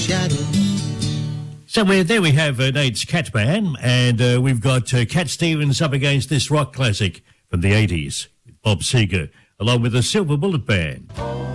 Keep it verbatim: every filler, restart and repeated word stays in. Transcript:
shadow. So uh, there we have uh, Nate's Cat Band, and uh, we've got uh, Cat Stevens up against this rock classic from the eighties, Bob Seger, along with the Silver Bullet Band.